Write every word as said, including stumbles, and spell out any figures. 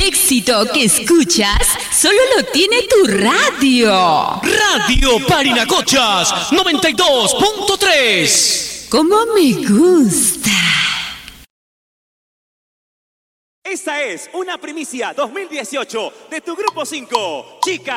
éxito que escuchas solo lo tiene tu radio. Radio Parinacochas noventa y dos punto tres. ¡Cómo me gusta! Esta es una primicia dos mil dieciocho de tu Grupo cinco, Chica.